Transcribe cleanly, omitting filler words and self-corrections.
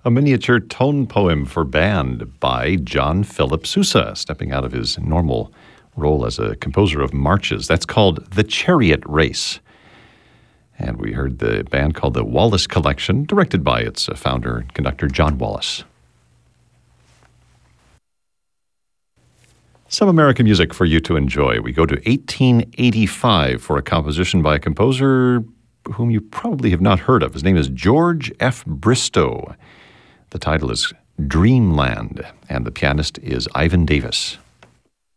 A miniature tone poem for band by John Philip Sousa, stepping out of his normal role as a composer of marches. That's called The Chariot Race. And we heard the band called the Wallace Collection, directed by its founder and conductor, John Wallace. Some American music for you to enjoy. We go to 1885 for a composition by a composer whom you probably have not heard of. His name is George F. Bristow. The title is Dreamland, and the pianist is Ivan Davis.